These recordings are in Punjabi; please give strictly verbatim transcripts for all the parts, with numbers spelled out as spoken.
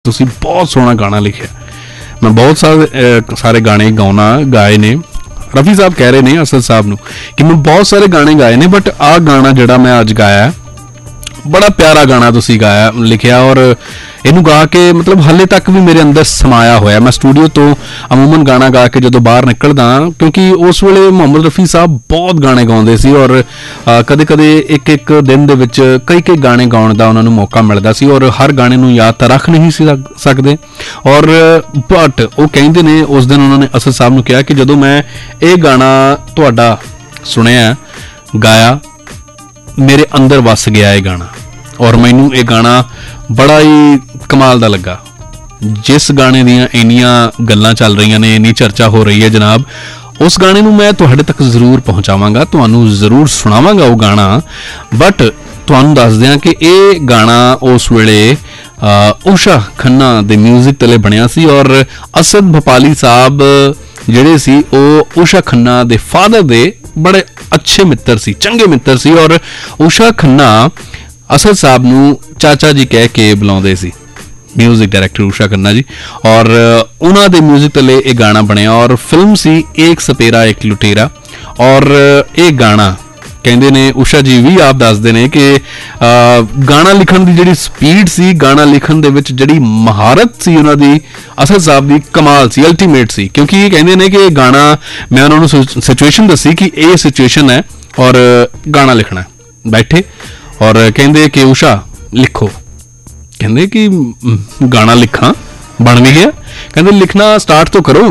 ਤੁਸੀਂ ਬਹੁਤ ਸੋਹਣਾ ਗਾਣਾ ਲਿਖਿਆ। ਮੈਂ ਬਹੁਤ ਸਾਰੇ ਸਾਰੇ ਗਾਣੇ ਗਾਉਣਾ ਗਾਏ ਨੇ। ਰਫੀ ਸਾਹਿਬ ਕਹਿ ਰਹੇ ਨੇ ਅਸਦ ਸਾਹਿਬ ਨੂੰ ਕਿ ਮੈਂ ਬਹੁਤ ਸਾਰੇ ਗਾਣੇ ਗਾਏ ਨੇ, ਬਟ ਆਹ ਗਾਣਾ ਜਿਹੜਾ ਮੈਂ ਅੱਜ ਗਾਇਆ ਬੜਾ ਪਿਆਰਾ ਗਾਣਾ ਤੁਸੀਂ ਗਾਇਆ ਲਿਖਿਆ, ਔਰ ਇਹਨੂੰ ਗਾ ਕੇ ਮਤਲਬ ਹਾਲੇ ਤੱਕ ਵੀ ਮੇਰੇ ਅੰਦਰ ਸਮਾਇਆ ਹੋਇਆ। ਮੈਂ ਸਟੂਡੀਓ ਤੋਂ ਅਮੂਮਨ ਗਾਣਾ ਗਾ ਕੇ ਜਦੋਂ ਬਾਹਰ ਨਿਕਲਦਾ, ਕਿਉਂਕਿ ਉਸ ਵੇਲੇ ਮੁਹੰਮਦ ਰਫੀ ਸਾਹਿਬ ਬਹੁਤ ਗਾਣੇ ਗਾਉਂਦੇ ਸੀ, ਔਰ ਕਦੇ ਕਦੇ ਇੱਕ ਇੱਕ ਦਿਨ ਦੇ ਵਿੱਚ ਕਈ ਕਈ ਗਾਣੇ ਗਾਉਣ ਦਾ ਉਹਨਾਂ ਨੂੰ ਮੌਕਾ ਮਿਲਦਾ ਸੀ, ਔਰ ਹਰ ਗਾਣੇ ਨੂੰ ਯਾਦ ਤਾਂ ਰੱਖ ਨਹੀਂ ਸੀ ਸਕਦੇ। ਔਰ ਬਟ ਉਹ ਕਹਿੰਦੇ ਨੇ ਉਸ ਦਿਨ ਉਹਨਾਂ ਨੇ ਅਸਦ ਸਾਹਿਬ ਨੂੰ ਕਿਹਾ ਕਿ ਜਦੋਂ ਮੈਂ ਇਹ ਗਾਣਾ ਤੁਹਾਡਾ ਸੁਣਿਆ ਗਾਇਆ, ਮੇਰੇ ਅੰਦਰ ਵਸ ਗਿਆ ਇਹ ਗਾਣਾ, ਔਰ ਮੈਨੂੰ ਇਹ ਗਾਣਾ ਬੜਾ ਹੀ ਕਮਾਲ ਦਾ ਲੱਗਾ। ਜਿਸ ਗਾਣੇ ਦੀਆਂ ਇੰਨੀਆਂ ਗੱਲਾਂ ਚੱਲ ਰਹੀਆਂ ਨੇ, ਇੰਨੀ ਚਰਚਾ ਹੋ ਰਹੀ ਹੈ ਜਨਾਬ, ਉਸ ਗਾਣੇ ਨੂੰ ਮੈਂ ਤੁਹਾਡੇ ਤੱਕ ਜ਼ਰੂਰ ਪਹੁੰਚਾਵਾਂਗਾ, ਤੁਹਾਨੂੰ ਜ਼ਰੂਰ ਸੁਣਾਵਾਂਗਾ ਉਹ ਗਾਣਾ। ਬਟ ਤੁਹਾਨੂੰ ਦੱਸ ਦਿਆਂ ਕਿ ਇਹ ਗਾਣਾ ਉਸ ਵੇਲੇ ਊਸ਼ਾ ਖੰਨਾ ਦੇ ਮਿਊਜ਼ਿਕ ਤਲੇ ਬਣਿਆ ਸੀ, ਔਰ ਅਸਦ ਭੋਪਾਲੀ ਸਾਹਿਬ ਜਿਹੜੇ ਸੀ ਉਹ ਊਸ਼ਾ ਖੰਨਾ ਦੇ ਫਾਦਰ ਦੇ ਬੜੇ ਅੱਛੇ ਮਿੱਤਰ ਸੀ, ਚੰਗੇ ਮਿੱਤਰ ਸੀ, ਔਰ ਊਸ਼ਾ ਖੰਨਾ ਅਸਦ ਸਾਹਿਬ ਨੂੰ ਚਾਚਾ ਜੀ ਕਹਿ ਕੇ ਬੁਲਾਉਂਦੇ ਸੀ, ਮਿਊਜ਼ਿਕ ਡਾਇਰੈਕਟਰ ਊਸ਼ਾ ਖੰਨਾ ਜੀ। ਔਰ ਉਹਨਾਂ ਦੇ ਮਿਊਜ਼ਿਕ ਤਲੇ ਇਹ ਗਾਣਾ ਬਣਿਆ, ਔਰ ਫਿਲਮ ਸੀ ਏਕ ਸਪੇਰਾ ਏਕ ਲੁਟੇਰਾ। ਔਰ ਇਹ ਗਾਣਾ ਕਹਿੰਦੇ ਨੇ ਊਸ਼ਾ ਜੀ ਵੀ ਆਪ ਦੱਸਦੇ ਨੇ ਕਿ ਗਾਣਾ ਲਿਖਣ ਦੀ ਜਿਹੜੀ ਸਪੀਡ ਸੀ, ਗਾਣਾ ਲਿਖਣ ਦੇ ਵਿੱਚ ਜਿਹੜੀ ਮਹਾਰਤ ਸੀ ਉਹਨਾਂ ਦੀ, ਅਸਦ ਸਾਹਿਬ ਦੀ ਕਮਾਲ ਸੀ, ਅਲਟੀਮੇਟ ਸੀ। ਕਿਉਂਕਿ ਇਹ ਕਹਿੰਦੇ ਨੇ ਕਿ ਇਹ ਗਾਣਾ ਮੈਂ ਉਹਨਾਂ ਨੂੰ ਸਿਚੁਏਸ਼ਨ ਦੱਸੀ ਕਿ ਇਹ ਸਿਚੁਏਸ਼ਨ ਹੈ ਔਰ ਗਾਣਾ ਲਿਖਣਾ, ਬੈਠੇ ਔਰ ਕਹਿੰਦੇ ਕਿ ਊਸ਼ਾ ਲਿਖੋ, ਕਹਿੰਦੇ ਕਿ ਗਾਣਾ ਲਿਖਾਂ, ਬਣ ਵੀ ਗਿਆ, ਕਹਿੰਦੇ ਲਿਖਣਾ ਸਟਾਰਟ ਤੋਂ ਕਰੋ।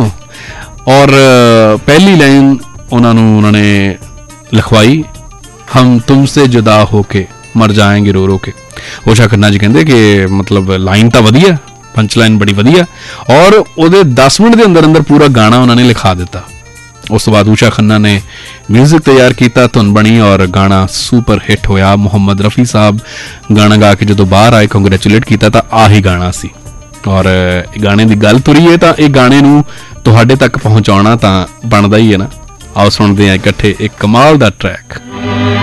ਔਰ ਪਹਿਲੀ ਲਾਈਨ ਉਹਨਾਂ ਨੂੰ ਉਹਨਾਂ ਨੇ ਲਿਖਵਾਈ, ਹਮ ਤੁਮਸੇ ਜੁਦਾ ਹੋ ਕੇ ਮਰ ਜਾਏਂਗੇ ਰੋ ਰੋ ਕੇ। ਊਸ਼ਾ ਖੰਨਾ ਜੀ ਕਹਿੰਦੇ ਕਿ ਮਤਲਬ ਲਾਈਨ ਤਾਂ ਵਧੀਆ, ਪੰਚ ਲਾਈਨ ਬੜੀ ਵਧੀਆ, ਔਰ ਉਹਦੇ ਦਸ ਮਿੰਟ ਦੇ ਅੰਦਰ ਅੰਦਰ ਪੂਰਾ ਗਾਣਾ ਉਹਨਾਂ ਨੇ ਲਿਖਾ ਦਿੱਤਾ। ਉਸ ਤੋਂ ਬਾਅਦ ਊਸ਼ਾ ਖੰਨਾ ਨੇ ਮਿਊਜ਼ਿਕ ਤਿਆਰ ਕੀਤਾ, ਧੁਨ ਬਣੀ, ਔਰ ਗਾਣਾ ਸੁਪਰ ਹਿੱਟ ਹੋਇਆ। ਮੁਹੰਮਦ ਰਫੀ ਸਾਹਿਬ ਗਾਣਾ ਗਾ ਕੇ ਜਦੋਂ ਬਾਹਰ ਆਏ, ਕੰਗ੍ਰੈਚੁਲੇਟ ਕੀਤਾ, ਤਾਂ ਆਹੀ ਗਾਣਾ ਸੀ। ਔਰ ਗਾਣੇ ਦੀ ਗੱਲ ਤੁਰੀ ਹੈ ਤਾਂ ਇਹ ਗਾਣੇ ਨੂੰ ਤੁਹਾਡੇ ਤੱਕ ਪਹੁੰਚਾਉਣਾ ਤਾਂ ਬਣਦਾ ਹੀ ਹੈ ਨਾ। ਆਓ ਸੁਣਦੇ ਹਾਂ ਇਕੱਠੇ ਇੱਕ ਕਮਾਲ ਦਾ ਟਰੈਕ।